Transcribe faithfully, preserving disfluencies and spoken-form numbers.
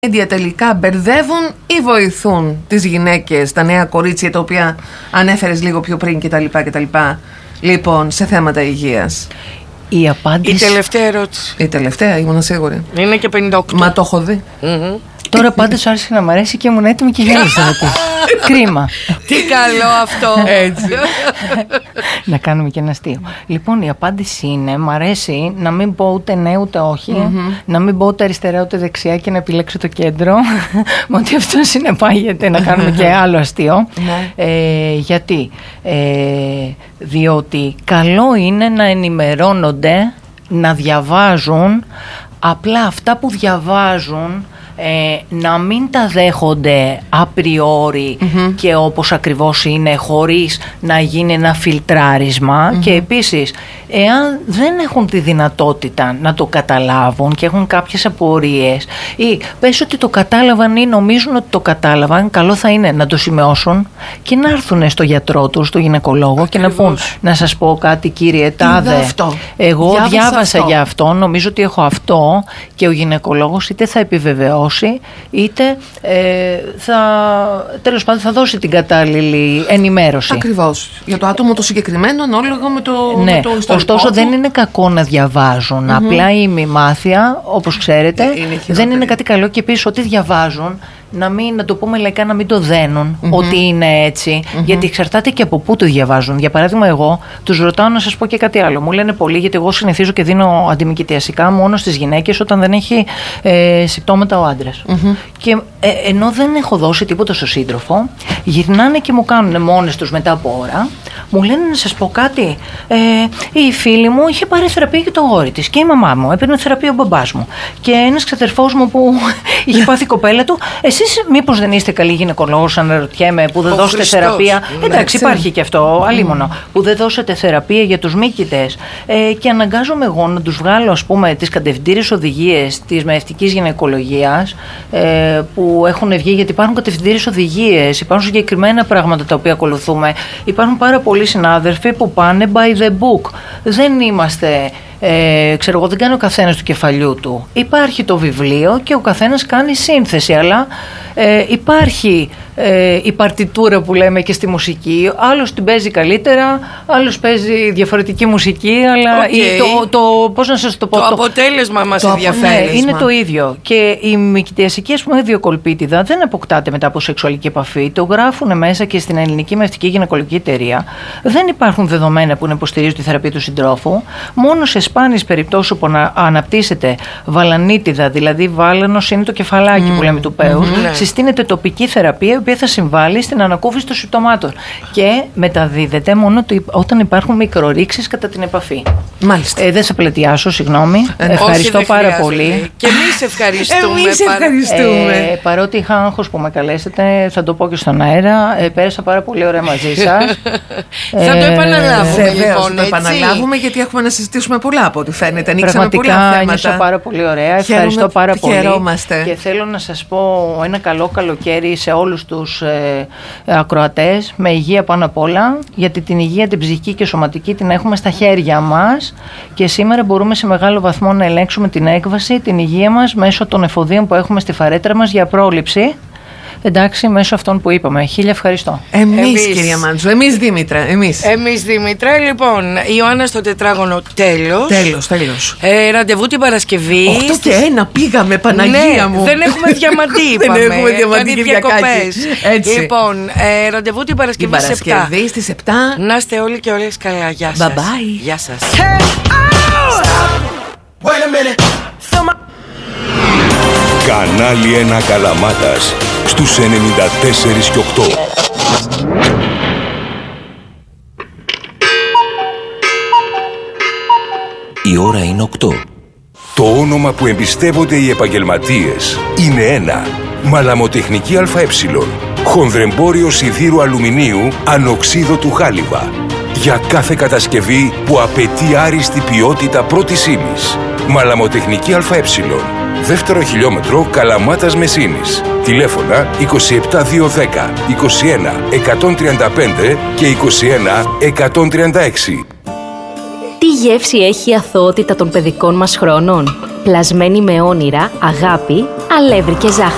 media τελικά μπερδεύουν ή βοηθούν τις γυναίκες, τα νέα κορίτσια τα οποία ανέφερες λίγο πιο πριν κτλ. κτλ. Λοιπόν, σε θέματα υγείας. Η απάντηση. Η τελευταία ερώτηση. Η τελευταία, ήμουν σίγουρη. Είναι και πενήντα οκτώ. Μα το έχω δει. Mm-hmm. Τώρα πάντως άρχισε να μ' αρέσει και ήμουν έτοιμη και γέλασα. Κρίμα. Τι καλό αυτό. Έτσι. Να κάνουμε και ένα αστείο. Λοιπόν, η απάντηση είναι: μ' αρέσει να μην πω ούτε ναι ούτε όχι, mm-hmm. να μην πω ούτε αριστερά ούτε δεξιά και να επιλέξω το κέντρο. Μα ότι αυτό συνεπάγεται να κάνουμε και άλλο αστείο. ε, γιατί, ε, διότι καλό είναι να ενημερώνονται, να διαβάζουν, απλά αυτά που διαβάζουν Ε, να μην τα δέχονται απριόρι mm-hmm. και όπως ακριβώς είναι, χωρίς να γίνει ένα φιλτράρισμα mm-hmm. και επίσης εάν δεν έχουν τη δυνατότητα να το καταλάβουν και έχουν κάποιες απορίες ή πες ότι το κατάλαβαν ή νομίζουν ότι το κατάλαβαν, καλό θα είναι να το σημειώσουν και να έρθουν στο γιατρό τους, στο γυναικολόγο. Ακριβώς. Και να πούν: να σας πω κάτι κύριε Τάδε, εγώ διάβασα, διάβασα αυτό. Για αυτό, νομίζω ότι έχω αυτό, και ο γυναικολόγος είτε θα επιβεβαιώσει είτε ε, θα, τέλος πάντων θα δώσει την κατάλληλη ενημέρωση. Ακριβώς. Για το άτομο το συγκεκριμένο, ανάλογα με το, ναι. με το ιστορικό. Ωστόσο του. Δεν είναι κακό να διαβάζουν. Mm-hmm. Απλά η ημιμάθεια, όπως ξέρετε, είναι δεν είναι κάτι καλό, και επίσης ό,τι διαβάζουν να, μην, να το πούμε λαϊκά, να μην το δένουν mm-hmm. ότι είναι έτσι, mm-hmm. γιατί εξαρτάται και από πού το διαβάζουν. Για παράδειγμα, εγώ τους ρωτάω να σας πω και κάτι άλλο. Μου λένε πολλοί, γιατί εγώ συνηθίζω και δίνω αντιμικητιασικά μόνο στις γυναίκες όταν δεν έχει ε, συμπτώματα ο άντρας. Mm-hmm. Και ε, ενώ δεν έχω δώσει τίποτα στο σύντροφο, γυρνάνε και μου κάνουν μόνες τους μετά από ώρα, μου λένε να σας πω κάτι. Ε, η φίλη μου είχε πάρει θεραπεία για το αγόρι της και η μαμά μου έπαιρνε θεραπεία ο μπαμπάς μου. Και ένας ξαδερφός μου που είχε πάθει η κοπέλα του, εσείς μήπως δεν είστε καλοί γυναικολόγος, αναρωτιέμαι, που δεν ο δώσετε Χριστός. Θεραπεία. Ναι, εντάξει, ναι, υπάρχει και αυτό, αλίμονο. Mm. Που δεν δώσετε θεραπεία για τους μύκητες. Ε, και αναγκάζομαι εγώ να τους βγάλω, ας πούμε, τις κατευθυντήριες οδηγίες της μαευτικής γυναικολογίας ε, που έχουν βγει, γιατί υπάρχουν κατευθυντήριες οδηγίες, υπάρχουν συγκεκριμένα πράγματα τα οποία ακολουθούμε. Υπάρχουν πάρα πολλοί συνάδελφοι που πάνε by the book. Δεν είμαστε. Ε, ξέρω εγώ, δεν κάνει ο καθένας του κεφαλιού του. Υπάρχει το βιβλίο και ο καθένας κάνει σύνθεση, αλλά ε, υπάρχει ε, η παρτιτούρα που λέμε και στη μουσική. Άλλος την παίζει καλύτερα, άλλος παίζει διαφορετική μουσική, αλλά okay. η, το, το, πώς να σας το πω, το, το αποτέλεσμα μας ενδιαφέρει. Ναι, είναι το ίδιο. Και η μυκητιασική, ας πούμε, βιοκολπίτιδα δεν αποκτάται μετά από σεξουαλική επαφή. Το γράφουν μέσα και στην Ελληνική Μευτική Γυναικολογική Εταιρεία. Δεν υπάρχουν δεδομένα που να υποστηρίζουν τη θεραπεία του συντρόφου. Μόνο σε σπάνιες περιπτώσεις που να αναπτύσσεται βαλανίτιδα, δηλαδή βάλανος είναι το κεφαλάκι mm. που λέμε του πέους, mm-hmm. συστήνεται τοπική θεραπεία η οποία θα συμβάλλει στην ανακούφιση των συμπτωμάτων και μεταδίδεται μόνο το, όταν υπάρχουν μικρορήξεις κατά την επαφή. Μάλιστα. Ε, δεν σε πλατιάσω, συγγνώμη. Ε, Ευχαριστώ όχι, πάρα χρειάζεται. Πολύ. Και εμείς ευχαριστούμε. Εμείς ευχαριστούμε. Ε, παρότι είχα άγχος που με καλέσετε, θα το πω και στον αέρα, ε, πέρασα πάρα πολύ ωραία μαζί σας. ε, θα το επαναλάβουμε. Βεβαίως, λοιπόν, θα το επαναλάβουμε, γιατί έχουμε να συζητήσουμε πολλά από ό,τι φαίνεται. Ανοίξαμε πραγματικά πολλά θέματα. Νιώσα πάρα πολύ ωραία. Ευχαριστώ Χαίρομαι, πάρα πολύ. Χαιρόμαστε. Και θέλω να σας πω ένα καλό καλοκαίρι σε όλους τους ε, ακροατές, με υγεία πάνω απ' όλα, γιατί την υγεία, την ψυχική και σωματική την έχουμε στα χέρια μας και σήμερα μπορούμε σε μεγάλο βαθμό να ελέγξουμε την έκβαση, την υγεία μας μέσω των εφοδίων που έχουμε στη φαρέτρα μας για πρόληψη. Εντάξει, μέσω αυτών που είπαμε. Χίλια ευχαριστώ. Εμείς, εμείς. κυρία Μάντζου, εμείς Δήμητρα, εμείς. Εμείς Δήμητρα, λοιπόν, η Ιωάννα στο τετράγωνο, τέλος. Τέλος, τέλος. Ε, ραντεβού την Παρασκευή. οκτώ και ένα πήγαμε, Παναγία ναι, μου. Δεν έχουμε διαμαντή, είπαμε. Δεν έχουμε διαμαντή και διακοπές. Έτσι. Λοιπόν, ε, ραντεβού την Παρασκευή, την Παρασκευή στις επτά. Να είστε όλοι και όλες καλά. Γεια σας. Bye bye. Γεια σας. Hey, oh! Wait a minute. Κανάλι ένα Καλαμάτας στους ενενήντα τέσσερα και οκτώ. Η ώρα είναι οκτώ. Το όνομα που εμπιστεύονται οι επαγγελματίες είναι ένα. Μαλαμοτεχνική ΑΕ. Χονδρεμπόριο σιδήρου αλουμινίου ανοξίδωτου χάλιβα. Για κάθε κατασκευή που απαιτεί άριστη ποιότητα πρώτης ύλης. Μαλαμοτεχνική ΑΕ. Δεύτερο χιλιόμετρο Καλαμάτας Μεσίνης. Τηλέφωνα είκοσι επτά διακόσια δέκα, είκοσι ένα εκατόν τριάντα πέντε και είκοσι ένα εκατόν τριάντα έξι. Τι γεύση έχει η αθωότητα των παιδικών μας χρόνων? Πλασμένη με όνειρα, αγάπη, αλεύρι και ζάχαρη.